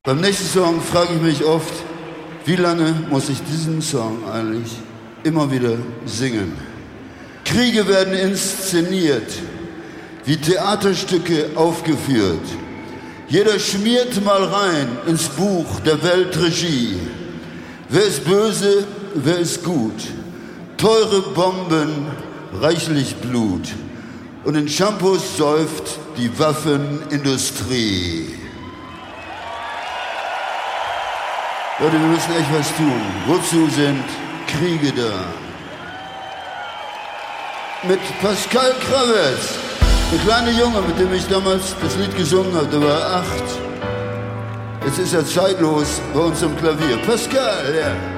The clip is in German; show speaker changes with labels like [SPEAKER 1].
[SPEAKER 1] Beim nächsten Song frage ich mich oft, wie lange muss ich diesen Song eigentlich immer wieder singen? Kriege werden inszeniert, wie Theaterstücke aufgeführt. Jeder schmiert mal rein ins Buch der Weltregie. Wer ist böse, wer ist gut? Teure Bomben, reichlich Blut. Und in Shampoos säuft die Waffenindustrie. Leute, wir müssen echt was tun. Wozu sind Kriege da? Mit Pascal Kravetz, der kleine Junge, mit dem ich damals das Lied gesungen habe, der war 8. Jetzt ist er zeitlos bei uns am Klavier. Pascal, ja.